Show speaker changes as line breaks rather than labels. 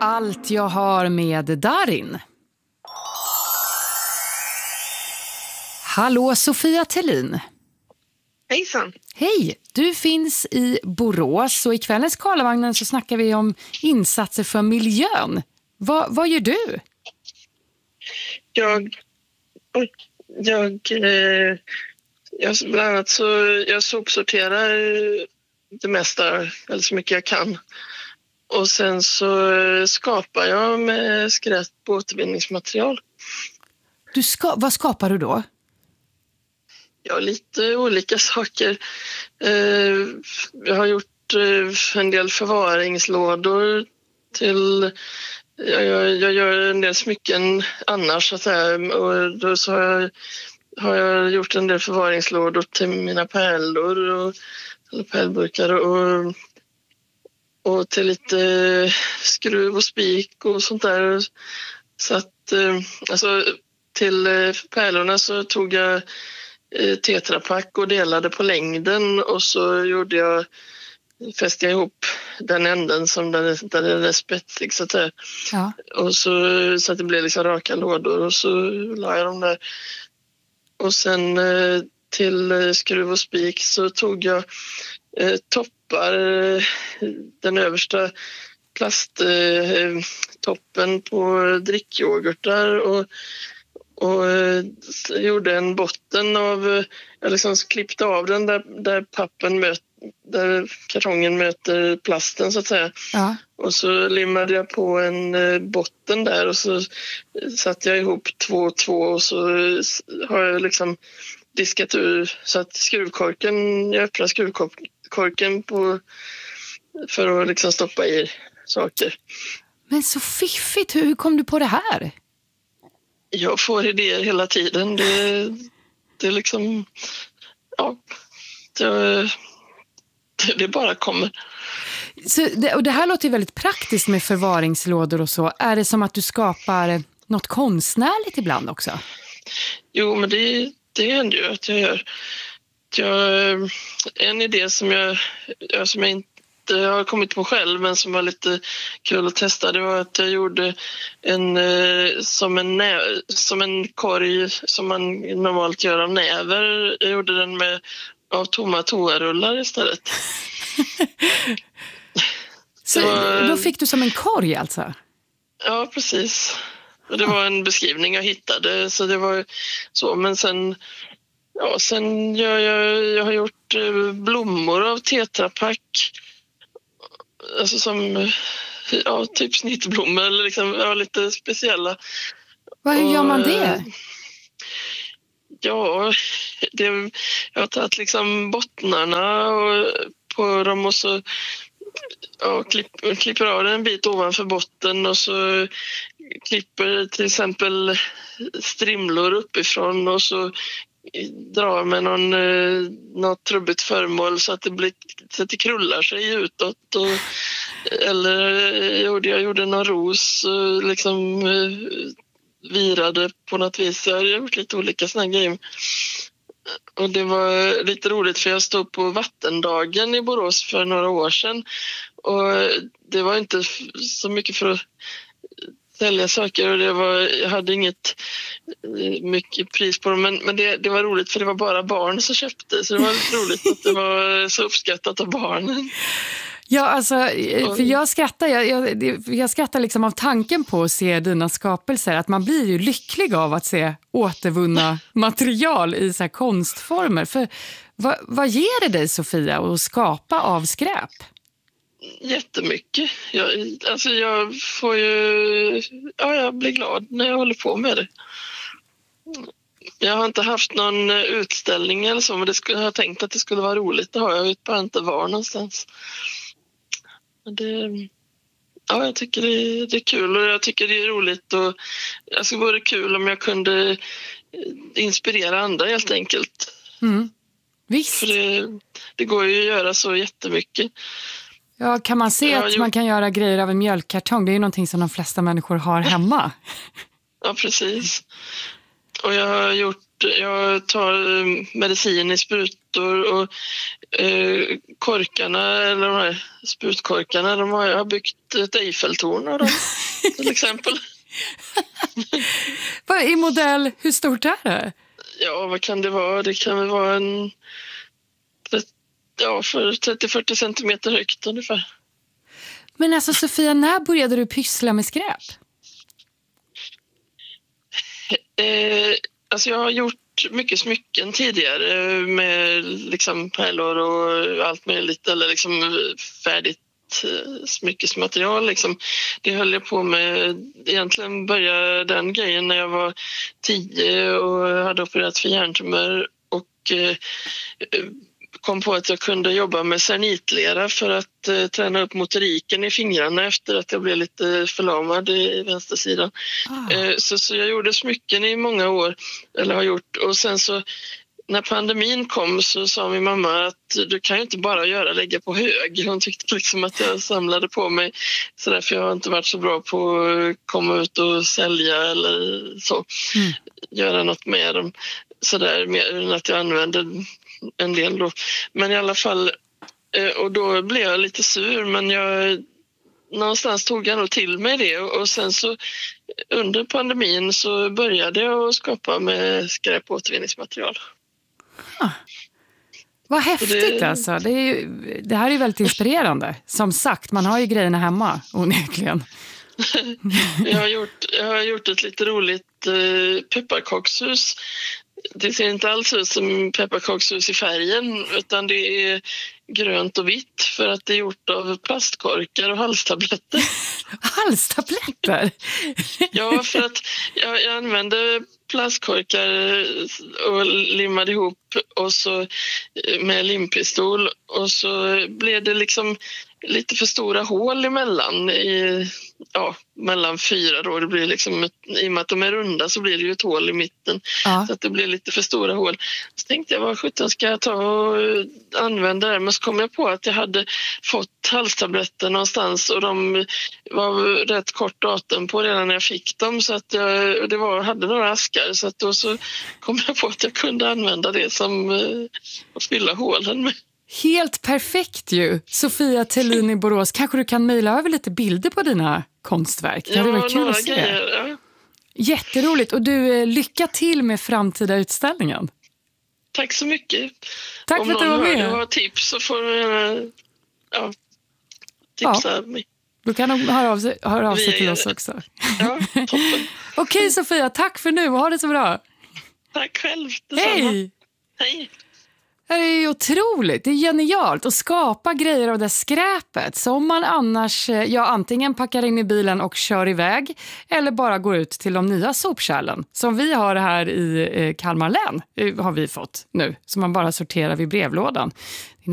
Allt jag har med Darin. Hallå Sofia Tellin.
Hejsan.
Hej, du finns i Borås och i kvällens Karlavagnen så snackar vi om insatser för miljön. Vad gör du?
Bland annat så jag sopsorterar det mesta, eller så mycket jag kan. Och sen så skapar jag med skräp på återvinningsmaterial.
Vad skapar du då?
Ja, lite olika saker. Jag har gjort en del förvaringslådor till... Jag gör en del smycken annars, så att säga. Och då så har jag gjort en del förvaringslådor till mina pärlor eller pärlburkar och till lite skruv och spik och sånt där. Så att alltså, till pärlorna så tog jag tetrapack och delade på längden och så fäste jag ihop den änden som där den är spetsig så att säga.
Ja.
Och så att det blev liksom raka lådor och så la jag dem där. Och sen till skruv och spik så tog jag toppar, den översta plasttoppen på drickyoghurtar och gjorde en botten av, jag liksom klippte av den där pappen där kartongen möter plasten så att säga. Ja. Och så limmade jag på en botten där och så satte jag ihop 2 och 2 och så har jag liksom diskat ur så att jag öppnar skruvkorken för att liksom stoppa i saker.
Men så fiffigt, hur kom du på det här?
Jag får idéer hela tiden. Det är liksom, ja, det bara kommer.
Och det här låter ju väldigt praktiskt med förvaringslådor och så. Är det som att du skapar något konstnärligt ibland också?
Jo, men det händer ju att jag gör. En idé som jag inte har kommit på själv men som var lite kul att testa, det var att jag gjorde som en korg som man normalt gör av näver. Jag gjorde den av tomma toarullar istället.
Så då fick du som en korg alltså?
Ja, precis. Och det var en beskrivning jag hittade så det var så, men sen jag har gjort blommor av tetrapack. Alltså som typ snittblommor eller liksom lite speciella.
Hur gör man det?
Ja, jag har tagit liksom bottnarna på dem och så klipper av en bit ovanför botten och så klipper till exempel strimlor uppifrån och så drar med något trubbigt föremål så att det krullar sig utåt eller jag gjorde någon ros liksom virade på något vis. Jag har gjort lite olika såna grejer. Och det var lite roligt för jag stod på Vattendagen i Borås för några år sedan och det var inte så mycket för att sälja saker och jag hade inget mycket pris på dem men det var roligt för det var bara barn som köpte så det var roligt att det var så uppskattat av barnen.
Ja, alltså, för jag skrattar liksom av tanken på att se dina skapelser. Att man blir ju lycklig av att se återvunna material i så här konstformer. För vad ger det dig, Sofia, att skapa av skräp?
Jättemycket. Jag får ju... Ja, jag blir glad när jag håller på med det. Jag har inte haft någon utställning eller så, men jag har tänkt att det skulle vara roligt. Det har jag vet bara inte var någonstans. Jag tycker det är kul och jag tycker det är roligt och alltså vore kul om jag kunde inspirera andra helt enkelt.
Mm. Visst.
För det går ju att göra så jättemycket.
Ja, kan man se att man kan göra grejer av en mjölkkartong? Det är ju någonting som de flesta människor har hemma.
Ja, precis. Och jag har gjort Jag tar medicin i sprutor och korkarna, eller de här sprutkorkarna, jag har byggt ett Eiffeltorn av dem, till exempel.
I modell, hur stort är det?
Ja, vad kan det vara? Det kan väl vara för 30-40 centimeter högt ungefär.
Men alltså Sofia, när började du pyssla med skräp?
Alltså jag har gjort mycket smycken tidigare med liksom pärlor och allt möjligt, eller liksom färdigt smyckesmaterial liksom. Det höll jag på med, egentligen började den grejen när jag var 10 och hade opererat för hjärntumör och kom på att jag kunde jobba med cernitlera för att träna upp motoriken i fingrarna efter att jag blev lite förlamad i vänstersidan. Så jag gjorde smycken i många år, eller har gjort, och sen så när pandemin kom så sa min mamma att du kan ju inte bara lägga på hög. Hon tyckte liksom att jag samlade på mig sådär, för jag har inte varit så bra på att komma ut och sälja eller så. Göra något med dem sådär, mer än att jag använde en del då. Men i alla fall, och då blev jag lite sur, men någonstans tog jag nog till mig det, och sen så under pandemin så började jag skapa med skräpåtervinningsmaterial.
Vad häftigt alltså. Det här är ju väldigt inspirerande. Som sagt, man har ju grejerna hemma, onekligen.
Jag har gjort ett lite roligt pepparkakshus. Det ser inte alls ut som pepparkakshus i färgen, utan det är grönt och vitt för att det är gjort av plastkorkar och halstabletter.
Halstabletter?
Ja, för att jag använde plastkorkar och limmade ihop och så med limpistol, och så blev det liksom lite för stora hål emellan mellan 4 då. Det blir liksom, i och med att de är runda så blir det ju ett hål i mitten, så att det blir lite för stora hål. Så tänkte jag, vad sjutton ska jag ta och använda det? Men så kom jag på att jag hade fått halstabletter någonstans, och de var rätt kort datum på redan när jag fick dem, så att hade några askar, så att då så kom jag på att jag kunde använda det som att fylla hålen med.
Helt perfekt ju. Sofia Thelin i Borås, kanske du kan mejla över lite bilder på dina konstverk? Det hade varit kul att se.
Grejer, ja.
Jätteroligt, och du, lycka till med framtida utställningen.
Tack så mycket.
Tack för att du var med.
Om någon har tips så får du tipsa mig.
Då kan de höra av sig till oss också.
Ja, toppen.
Okej Sofia, tack för nu och ha det så bra.
Tack själv.
Hej!
Hej!
Det är ju otroligt, det är genialt att skapa grejer av det skräpet som man annars antingen packar in i bilen och kör iväg, eller bara går ut till de nya sopkärlen som vi har här i Kalmar län, har vi fått nu, som man bara sorterar vid brevlådan.